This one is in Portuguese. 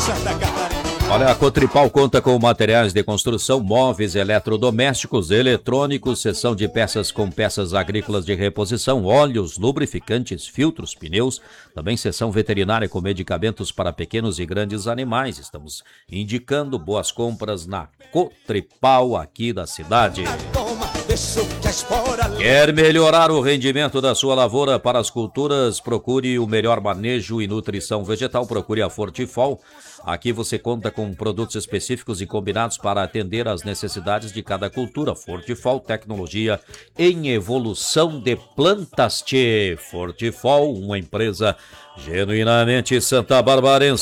Olha, a Cotripal conta com materiais de construção, móveis, eletrodomésticos, eletrônicos, seção de peças com peças agrícolas de reposição, óleos, lubrificantes, filtros, pneus, também seção veterinária com medicamentos para pequenos e grandes animais. Estamos indicando boas compras na Cotripal aqui da cidade. Quer melhorar o rendimento da sua lavoura para as culturas? Procure o melhor manejo e nutrição vegetal, procure a Fortifol. Aqui você conta com produtos específicos e combinados para atender às necessidades de cada cultura. Fortifol, tecnologia em evolução de plantas. Fortifol, uma empresa genuinamente santabarbarense.